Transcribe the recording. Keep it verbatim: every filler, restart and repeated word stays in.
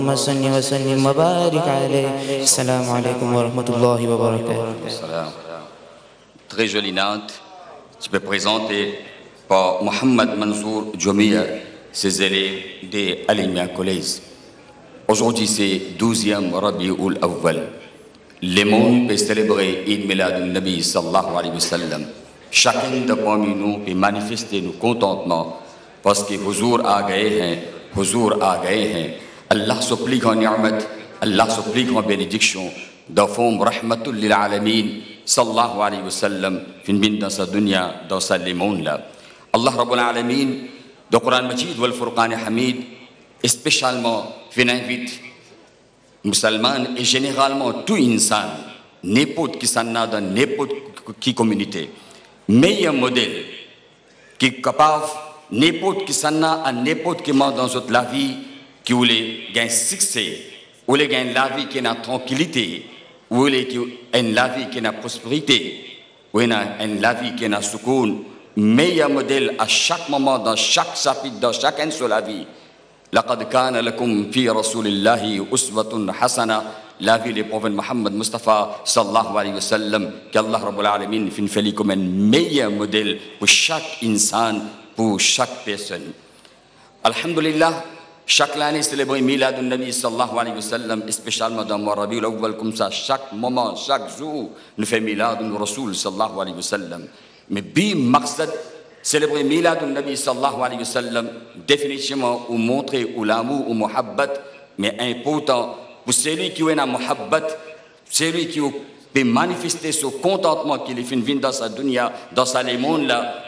اللهم صل وسلم وبارك عليه. السلام عليكم ورحمة الله وبركاته. Très jolie note. Je peux présenter par Mohamed Mansour Djomia, ses élèves de Alimia College. Aujourd'hui, c'est douzième Rabi'ul Awwal. Le monde peut célébrer Eid Milad al-Nabi sallallahu alayhi wa sallam. Chacun de parmi nous peut manifester nos contentements parce que Huzur a gagné, Huzur a gagné. Allah supplie en ni'mat, Allah supplie en bénédiction. D'afom rahmatul lil alamin sallallahu alayhi wa sallam fin bin dans sa dunya dans sa monde là. Allah rabbul alamin dans Coran Majid wal Furqan Hamid spécialement fin invite musulmans et généralement tout insan n'importe qui s'en a dans n'importe qui communauté meilleur modèle qui est capable n'importe qui s'en a à n'importe qui dans toute la vie qui voulait gagner succès ou les gagner la vie qui est en tranquillité ou les qui une la vie qui est en prospérité ou une la vie qui est en soukoun meilleur modèle à chaque moment dans chaque chapitre dans chacune de la vie. لقد كان لكم في رسول الله أسوة حسنة la vie du prophète Mohammed Mustafa sallallahu alayhi wa sallam qu'Allah Rabbul Alamin fin fait comme un meilleur modèle pour chaque insan pour chaque personne. Alhamdulillah, chaque année célèbre Milad al-Nabi sallallahu alayhi wa sallam, spécialement dans le Rabiul Awwal comme ça, chaque moment, chaque jour, nous faisons Milad al-Rasul sallallahu alayhi wa sallam. Mais bi maqsad célébrer Milad al-Nabi sallallahu alayhi wa sallam, définitivement ou montrer ou l'amour ou muhabbat, mais important pour celui qui est en muhabbat, celui qui peut manifester ce contentement qu'il est fait dans sa dunya, dans sa monde là.